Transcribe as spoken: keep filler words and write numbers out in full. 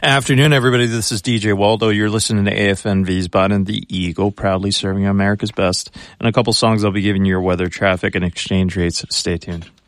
Afternoon, everybody. This is D J Waldo. You're listening to A F N Wiesbaden, the Eagle, proudly serving America's best. In a couple songs, I'll be giving you your weather, traffic, and exchange rates. Stay tuned.